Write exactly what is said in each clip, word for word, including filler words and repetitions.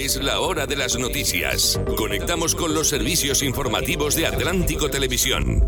Es la hora de las noticias. Conectamos con los servicios informativos de Atlántico Televisión.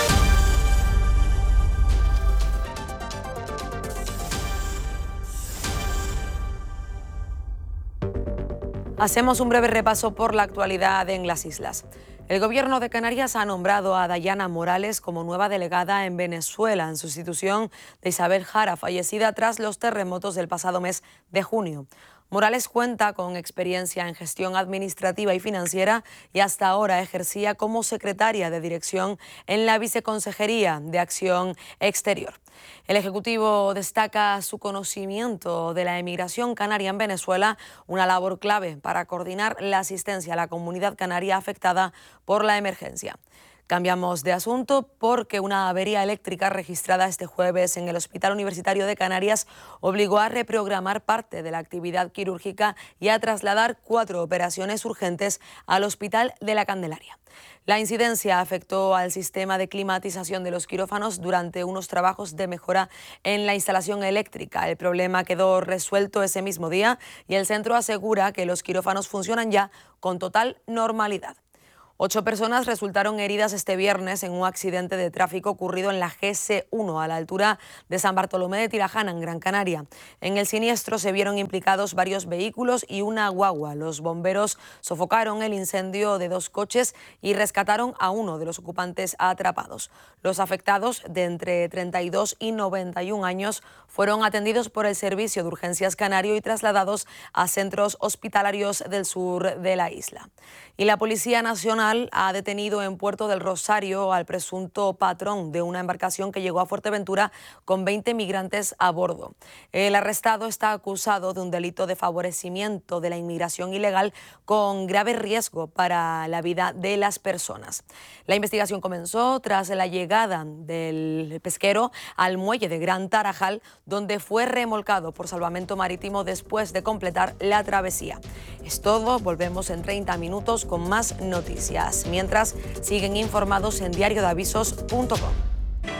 Hacemos un breve repaso por la actualidad en las islas. El gobierno de Canarias ha nombrado a Dayana Morales como nueva delegada en Venezuela en sustitución de Isabel Jara, fallecida tras los terremotos del pasado mes de junio. Morales cuenta con experiencia en gestión administrativa y financiera y hasta ahora ejercía como secretaria de dirección en la Viceconsejería de Acción Exterior. El Ejecutivo destaca su conocimiento de la emigración canaria en Venezuela, una labor clave para coordinar la asistencia a la comunidad canaria afectada por la emergencia. Cambiamos de asunto porque una avería eléctrica registrada este jueves en el Hospital Universitario de Canarias obligó a reprogramar parte de la actividad quirúrgica y a trasladar cuatro operaciones urgentes al Hospital de la Candelaria. La incidencia afectó al sistema de climatización de los quirófanos durante unos trabajos de mejora en la instalación eléctrica. El problema quedó resuelto ese mismo día y el centro asegura que los quirófanos funcionan ya con total normalidad. Ocho personas resultaron heridas este viernes en un accidente de tráfico ocurrido en la G C uno a la altura de San Bartolomé de Tirajana, en Gran Canaria. En el siniestro se vieron implicados varios vehículos y una guagua. Los bomberos sofocaron el incendio de dos coches y rescataron a uno de los ocupantes atrapados. Los afectados, de entre treinta y dos y noventa y un años, fueron atendidos por el Servicio de Urgencias Canario y trasladados a centros hospitalarios del sur de la isla. Y la Policía Nacional ha detenido en Puerto del Rosario al presunto patrón de una embarcación que llegó a Fuerteventura con veinte migrantes a bordo. El arrestado está acusado de un delito de favorecimiento de la inmigración ilegal con grave riesgo para la vida de las personas. La investigación comenzó tras la llegada del pesquero al muelle de Gran Tarajal, donde fue remolcado por salvamento marítimo después de completar la travesía. Es todo, volvemos en treinta minutos con más noticias. Mientras, siguen informados en diario de avisos punto com.